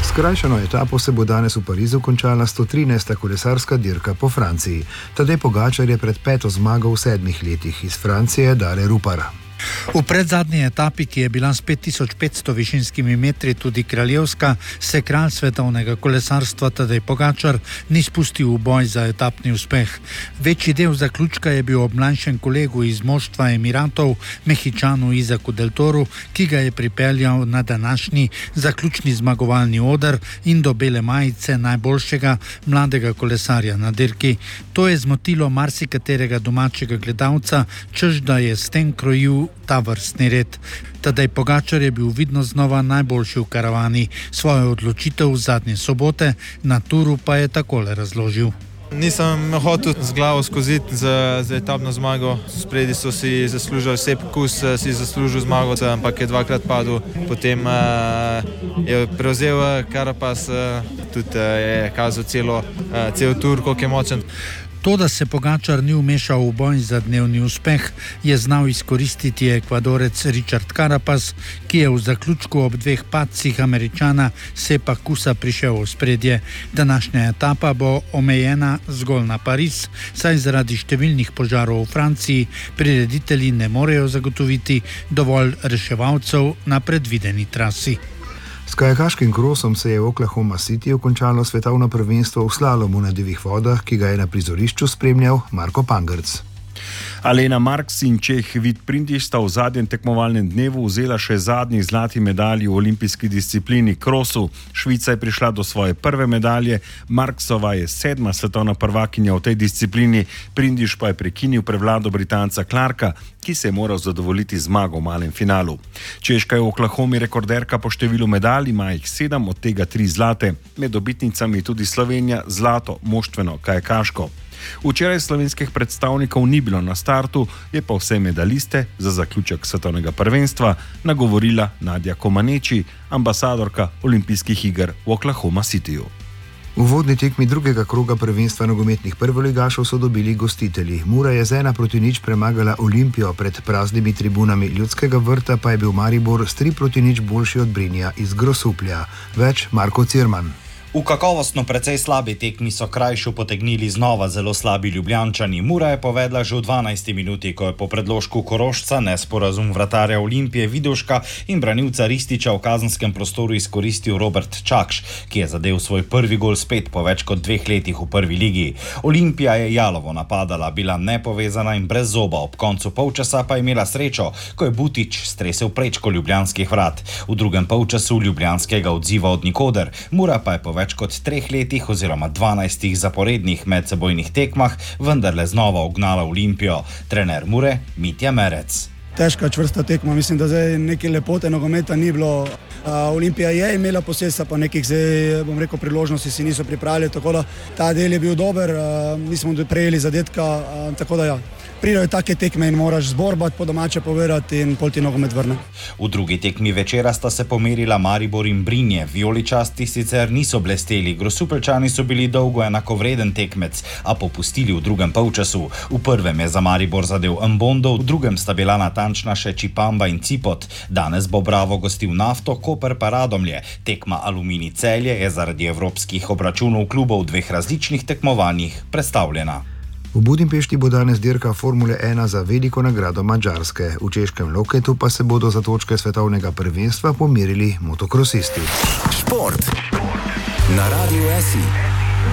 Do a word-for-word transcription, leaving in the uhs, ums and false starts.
Skrajšano etapo se bo danes v Parizu končala sto trinajsta kolesarska dirka po Franciji. Tadej Pogačar je pred peto zmago v sedmih letih. Iz Francije Dare Rupar. V predzadnji etapi, ki je bila s pet tisoč petsto višinskimi metri tudi kraljevska, se kralj svetovnega kolesarstva Tadej Pogačar ni spustil v boj za etapni uspeh. Večji del zaključka je bil ob mlajšem kolegu iz moštva Emiratov, Mehičanu Izaku Del Toru, ki ga je pripeljal na današnji zaključni zmagovalni oder in do bele majice najboljšega mladega kolesarja na dirki. To je zmotilo marsikaterega domačega gledalca, češ da je s tem krojil ta vrstni red. Tadej Pogačar je bil vidno znova najboljši v karavani. Svojo odločitev zadnje sobote na turu pa je takole razložil. Nisem hotel z glavo skoziti za, za etapno zmago. Spredi so si zaslužili Sepp Kuss, si zaslužil zmago, ampak je dvakrat padel. Potem uh, je prevzel Carapaz, uh, tudi uh, je kazal celo, uh, cel tur, koliko je močen. To, da se Pogačar ni vmešal v boj za dnevni uspeh, je znal izkoristiti Ekvadorec Richard Carapaz, ki je v zaključku ob dveh padcih Američana Seppa Kussa prišel v spredje. Današnja etapa bo omejena zgolj na Pariz, saj zaradi številnih požarov v Franciji prireditelji ne morejo zagotoviti dovolj reševalcev na predvideni trasi. S kajakaškim krosom se je v Oklahoma Cityju končalo svetovno prvenstvo v slalomu na divjih vodah, ki ga je na prizorišču spremljal Marko Pangrc. Alena Marks in Čeh Vid Prindiš sta v zadnjem tekmovalnem dnevu vzela še zadnji zlati medalji v olimpijski disciplini krosu. Švica je prišla do svoje prve medalje, Marksova je sedma svetovna prvakinja v tej disciplini, Prindiš pa je prekinil prevlado Britanca Clarka, ki se je moral zadovoljiti zmago v malem finalu. Češka je v Oklahomi rekorderka po številu medalj, ima jih sedem, od tega tri zlate. Med dobitnicami tudi Slovenija zlato moštveno kajakaško. Včeraj slovenskih predstavnikov ni bilo na startu, je pa vse medaliste za zaključek svetovnega prvenstva nagovorila Nadja Komaneči, ambasadorka olimpijskih iger v Oklahoma Cityju. V vodni tekmi drugega kroga prvenstva nogometnih prvoligašov so dobili gostitelji. Mura je z ena proti nič premagala Olimpijo, pred praznimi tribunami Ljudskega vrta pa je bil Maribor s tri proti nič boljši od Brinja iz Grosuplja. Več Marko Cirman. V kakovostno precej slabi tekmi so Krajšu potegnili znova zelo slabi Ljubljančani. Mura je povedla že v dvanajsti minuti, ko je po predložku Korošca nesporazum vratarja Olimpije Vidovška in branilca Rističa v kazenskem prostoru izkoristil Robert Čakš, ki je zadel svoj prvi gol spet po več kot dveh letih v prvi ligi. Olimpija je jalovo napadala, bila nepovezana in brez zoba, ob koncu polčasa pa je imela srečo, ko je Butič stresel prečko ljubljanskih vrat. V drugem polčasu ljubljanskega odziva od nikoder. Mura pa je po več kot treh letih oziroma dvanajstih zaporednih medsebojnih tekmah vendarle znova ugnala Olimpijo. Trener Mure Mitja Merec. Težka čvrsta tekma, mislim, da zdaj neke lepote nogometa ni bilo. Uh, Olimpija je imela posesa, pa nekih zdaj, bom rekel, priložnosti si niso pripravili, tako da ta del je bil dober, uh, nismo prejeli zadetka, uh, tako da ja. Pridejo take tekme in moraš zborbati, po domače povedati in pol ti nogomet vrne. V drugi tekmi večera sta se pomerila Maribor in Brinje. Vijoličasti sicer niso blesteli, Grosupeljčani so bili dolgo enakovreden tekmec, a popustili v drugem polčasu. V prvem je za Maribor zadel Mbondo, v drugem sta bila natančna še Čipamba in Cipot. Danes bo Bravo gostil Nafto, Koper pa Radomlje. Tekma Aluminij Celje je zaradi evropskih obračunov klubov v dveh različnih tekmovanjih predstavljena. V Budimpešti bo danes dirka Formule ena za veliko nagrado Madžarske. V češkem Loketu pa se bodo za točke svetovnega prvenstva pomerili motokrosisti. Šport na Radiu S I.